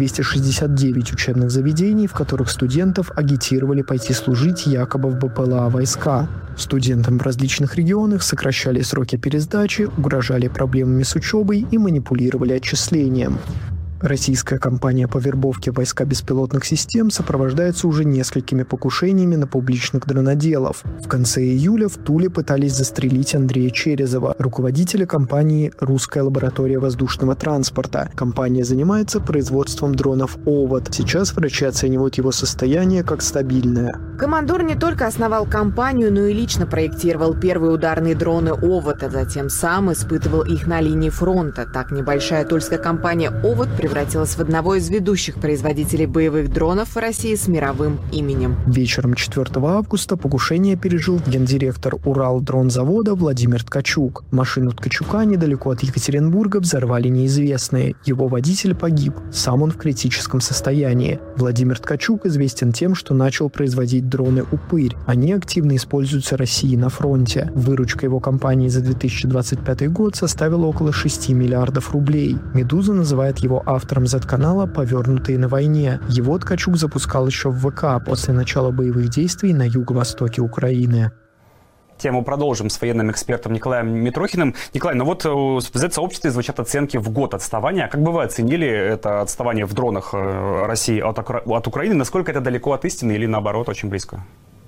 269 учебных заведений, в которых студентов агитировали пойти служить якобы в БПЛА войска. Студентам в различных регионах сокращали сроки пересдачи, угрожали проблемами с учебой и манипулировали отчислением. Российская кампания по вербовке в войска беспилотных систем сопровождается уже несколькими покушениями на публичных дроноделов. В конце июля в Туле пытались застрелить Андрея Черезова, руководителя компании «Русская лаборатория воздушного транспорта». Компания занимается производством дронов «Овод». Сейчас врачи оценивают его состояние как стабильное. Командор не только основал компанию, но и лично проектировал первые ударные дроны «Овод», а затем сам испытывал их на линии фронта. Так небольшая тульская компания «Овод» превратилась в одного из ведущих производителей боевых дронов в России с мировым именем. Вечером 4 августа покушение пережил гендиректор Уралдронзавода Владимир Ткачук. Машину Ткачука недалеко от Екатеринбурга взорвали неизвестные. Его водитель погиб. Сам он в критическом состоянии. Владимир Ткачук известен тем, что начал производить дроны «Упырь». Они активно используются Россией на фронте. Выручка его компании за 2025 год составила около 6 миллиардов рублей. «Медуза» называет его автором Z-канала «Повернутые на войне». Его Ткачук запускал еще в ВК после начала боевых действий на юго-востоке Украины. Тему продолжим с военным экспертом Николаем Митрохиным. Николай, ну вот в Z-сообществе звучат оценки в год отставания. Как бы вы оценили это отставание в дронах России от Украины? Насколько это далеко от истины или наоборот очень близко?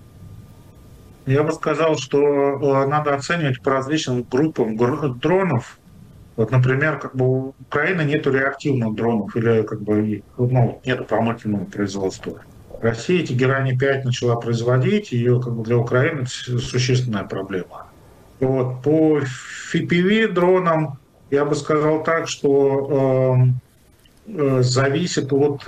Я бы сказал, что надо оценивать по различным группам дронов. Вот, например, у Украины нету реактивных дронов или нету промышленного производства. Россия Тегерани-5 начала производить, ее для Украины существенная проблема. Вот. По FPV дронам я бы сказал так, что зависит от,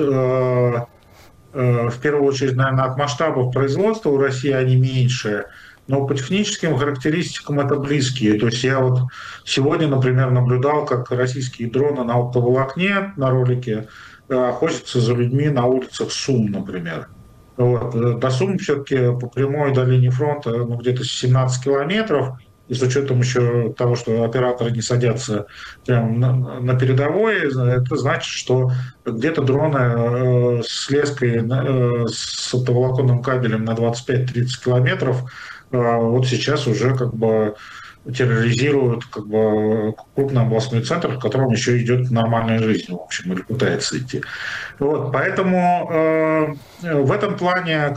в первую очередь, наверное, от масштабов производства. У России они меньше. Но по техническим характеристикам это близкие. То есть я вот сегодня, например, наблюдал, как российские дроны на оптоволокне на ролике охотятся за людьми на улицах Сум, например. Вот. До Сум все-таки по прямой до линии фронта где-то 17 километров. И с учетом еще того, что операторы не садятся прямо на передовой, это значит, что где-то дроны с леской, с оптоволоконным кабелем на 25-30 километров вот сейчас уже терроризируют крупный областной центр, в котором еще идет нормальная жизнь, в общем, или пытается идти. Вот, поэтому в этом плане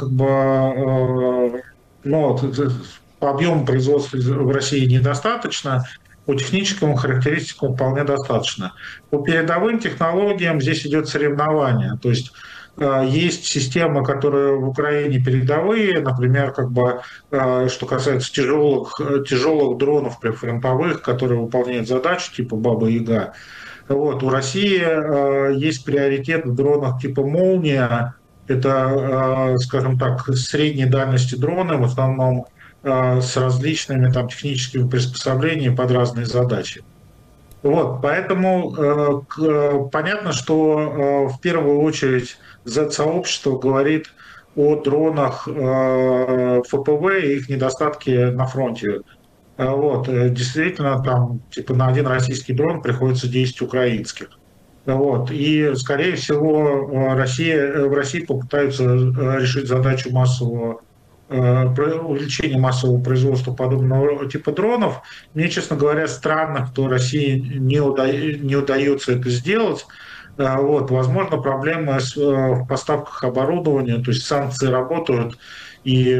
по объему производства в России недостаточно, по техническим характеристикам вполне достаточно. По передовым технологиям здесь идет соревнование, то есть есть системы, которые в Украине передовые, например, что касается тяжелых дронов прифронтовых, которые выполняют задачи типа Баба-Яга. Вот. У России есть приоритет в дронах типа «Молния». Это, скажем так, средней дальности дроны, в основном с различными техническими приспособлениями под разные задачи. Вот, поэтому понятно, что в первую очередь Z-сообщество говорит о дронах ФПВ и их недостатки на фронте. Вот, действительно, на один российский дрон приходится 10 украинских. Вот, и, скорее всего, в России попытаются решить задачу увеличения массового производства подобного типа дронов. Мне, честно говоря, странно, что России не удается это сделать. Вот, возможно, проблемы в поставках оборудования, то есть санкции работают, и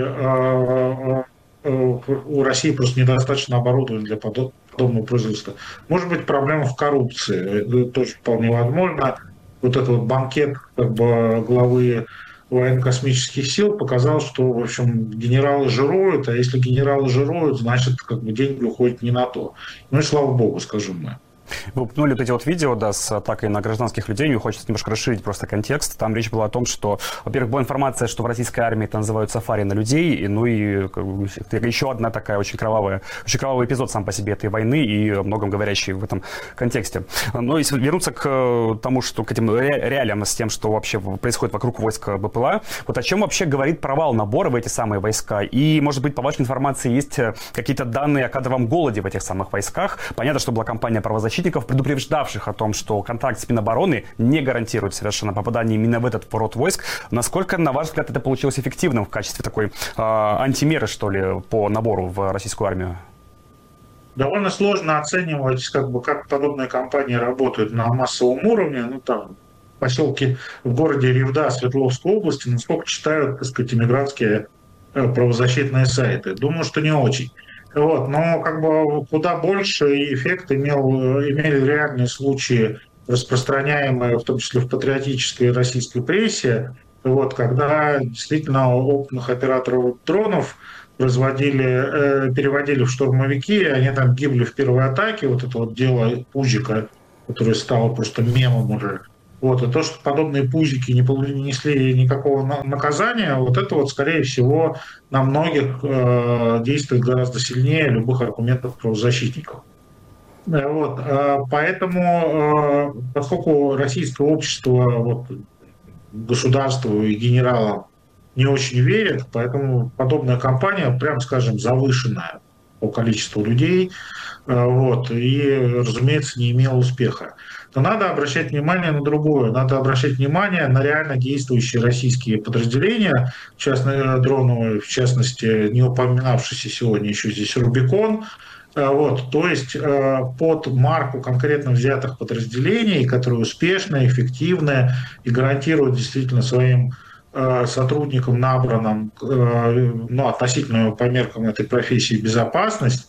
у России просто недостаточно оборудования для подобного производства. Может быть, проблема в коррупции, это тоже вполне возможно. Вот этот банкет главы военно-космических сил показал, что, в общем, генералы жируют, а если генералы жируют, значит, как бы деньги уходят не на то. Ну и слава богу, скажем мы. Вы упомянули вот эти вот видео, да, с атакой на гражданских людей. Мне хочется немножко расширить просто контекст. Там речь была о том, что, во-первых, была информация, что в российской армии это называют сафари на людей, и, ну и еще одна такая очень кровавый эпизод сам по себе этой войны и о многом говорящий в этом контексте. Но если вернуться к тому, что к этим реалиям с тем, что вообще происходит вокруг войск БПЛА, вот о чем вообще говорит провал набора в эти самые войска? И, может быть, по вашей информации есть какие-то данные о кадровом голоде в этих самых войсках? Понятно, что была кампания правозащитников, предупреждавших о том, что контракт с Минобороны не гарантирует совершенно попадание именно в этот род войск. Насколько, на ваш взгляд, это получилось эффективным в качестве такой антимеры, что ли, по набору в российскую армию? Довольно сложно оценивать, как подобные кампании работают на массовом уровне. Ну, там, в поселке, в городе Ревда Свердловской области, насколько читают, так сказать, иммигрантские правозащитные сайты. Думаю, что не очень. Вот, но куда больше эффект имели реальные случаи, распространяемые в том числе в патриотической российской прессе, вот, когда действительно опытных операторов дронов переводили в штурмовики, они там гибли в первой атаке, вот это вот дело Пузика, которое стало просто мемом уже. Вот, и то, что подобные пузики не несли никакого наказания, вот это вот, скорее всего, на многих действует гораздо сильнее любых аргументов правозащитников. Вот, поэтому, поскольку российское общество государству и генералам не очень верит, поэтому подобная кампания, прямо скажем, завышенная по количеству людей, вот, и, разумеется, не имела успеха. Но надо обращать внимание на другое. Надо обращать внимание на реально действующие российские подразделения, дроновые, в частности, не упоминавшийся сегодня еще здесь Рубикон. Вот, то есть под марку конкретно взятых подразделений, которые успешные, эффективные и гарантируют действительно своим сотрудникам, набранным, относительно по меркам этой профессии, безопасность,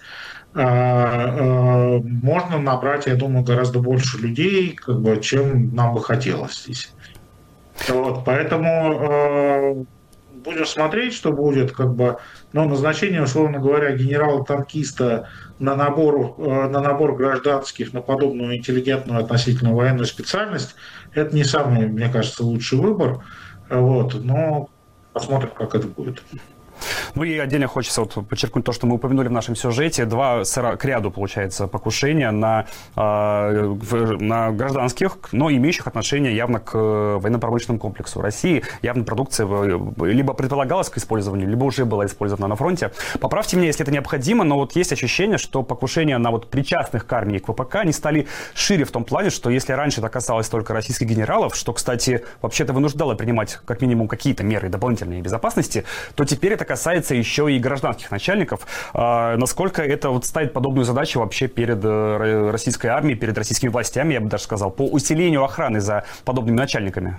можно набрать, я думаю, гораздо больше людей, чем нам бы хотелось здесь. Вот, поэтому будем смотреть, что будет, но назначение, условно говоря, генерала-танкиста на набор гражданских на подобную интеллигентную относительно военную специальность, это не самый, мне кажется, лучший выбор. Вот, но посмотрим, как это будет. Ну и отдельно хочется подчеркнуть то, что мы упомянули в нашем сюжете. Два к ряду, получается, покушения на гражданских, но имеющих отношение явно к военно-промышленному комплексу России. Явно продукция либо предполагалась к использованию, либо уже была использована на фронте. Поправьте меня, если это необходимо, но вот есть ощущение, что покушения на причастных к армии и к ВПК, они стали шире в том плане, что если раньше это касалось только российских генералов, что, кстати, вообще-то вынуждало принимать как минимум какие-то меры дополнительной безопасности, то теперь это касается еще и гражданских начальников. Насколько это ставит подобную задачу вообще перед российской армией, перед российскими властями, я бы даже сказал, по усилению охраны за подобными начальниками?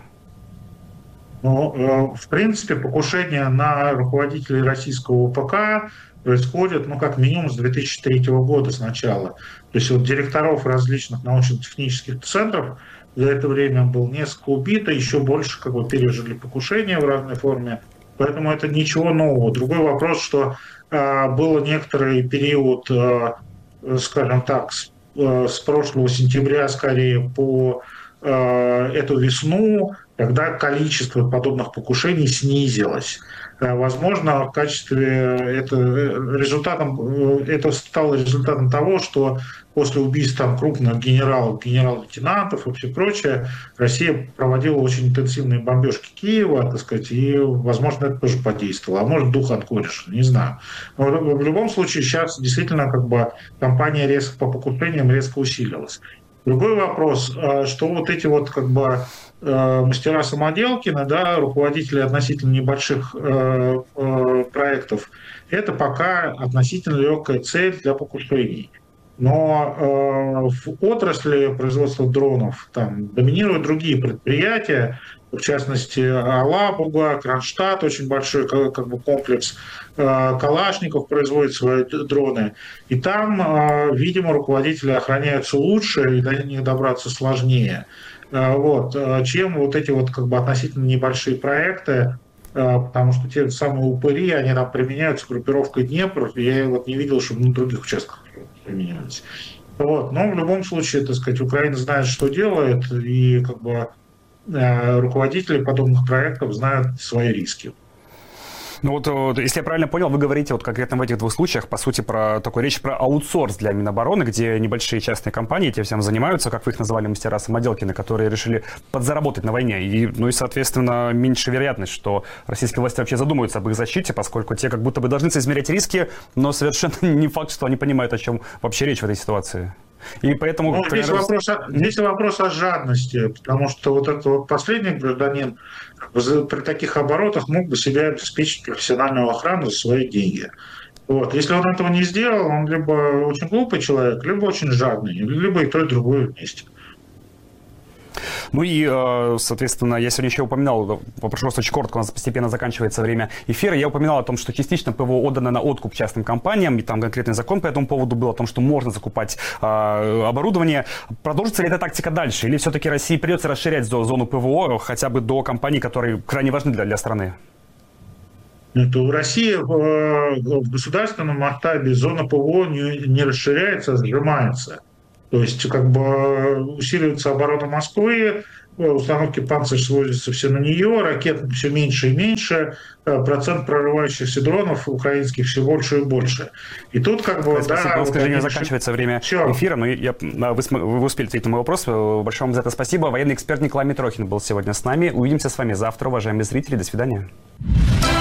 Ну, в принципе, покушения на руководителей российского ВПК происходят, как минимум, с 2003 года сначала. То есть директоров различных научно-технических центров за это время было несколько убито, еще больше пережили покушения в разной форме. Поэтому это ничего нового. Другой вопрос, что был некоторый период, скажем так, с прошлого сентября, скорее, по эту весну, когда количество подобных покушений снизилось. Возможно, в качестве это стало результатом того, что после убийств крупных генерал-лейтенантов и все прочее, Россия проводила очень интенсивные бомбежки Киева, так сказать, и, возможно, это тоже подействовало. А может, дух Анкориша, не знаю. Но в любом случае, сейчас действительно кампания по покушениям резко усилилась. Другой вопрос, что эти мастера самоделкины, руководители относительно небольших проектов, это пока относительно легкая цель для покушений. Но в отрасли производства дронов доминируют другие предприятия, в частности, Алабуга, Кронштадт, очень большой комплекс, Калашников производит свои дроны. И там, видимо, руководители охраняются лучше, и до них добраться сложнее. чем вот эти вот как бы относительно небольшие проекты, потому что те самые упыри, они там применяются группировкой Днепр, я вот не видел, чтобы на других участках применялись. Но в любом случае, так сказать, Украина знает, что делает, и как бы руководители подобных проектов знают свои риски. Если я правильно понял, вы говорите вот конкретно в этих двух случаях, по сути, речь про аутсорс для Минобороны, где небольшие частные компании этим всем занимаются, как вы их назвали, мастера самоделкины, которые решили подзаработать на войне. И, соответственно, меньше вероятность, что российские власти вообще задумаются об их защите, поскольку те как будто бы должны соизмерять риски, но совершенно не факт, что они понимают, о чем вообще речь в этой ситуации. И поэтому... Здесь вопрос о жадности, потому что вот этот вот последний гражданин при таких оборотах мог бы себе обеспечить профессиональную охрану за свои деньги. Если он этого не сделал, он либо очень глупый человек, либо очень жадный, либо и то, и другое вместе. Соответственно, я сегодня еще упоминал, попрошу вас очень коротко, у нас постепенно заканчивается время эфира, я упоминал о том, что частично ПВО отдано на откуп частным компаниям, и там конкретный закон по этому поводу был, о том, что можно закупать оборудование. Продолжится ли эта тактика дальше, или все-таки России придется расширять зону ПВО хотя бы до компаний, которые крайне важны для страны? В России в государственном масштабе зона ПВО не расширяется, а сжимается. То есть как бы усиливается оборона Москвы, установки «Панцирь» сводятся все на нее, ракет все меньше и меньше, процент прорывающихся дронов украинских все больше и больше. И тут как бы... Спасибо, к сожалению, заканчивается время эфира, но вы успели ответить на мой вопрос. Большое вам за это спасибо. Военный эксперт Николай Митрохин был сегодня с нами. Увидимся с вами завтра, уважаемые зрители. До свидания.